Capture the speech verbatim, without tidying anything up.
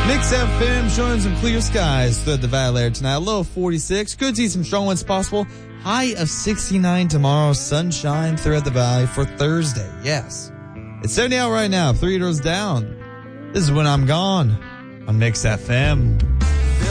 Mix F M showing some clear skies throughout the valley there tonight. Low of forty-six. Could see some strong winds possible. High of sixty-nine tomorrow. Sunshine throughout the valley for Thursday. Yes. It's seventy out right now. Three rows down. This is When I'm Gone on Mix F M.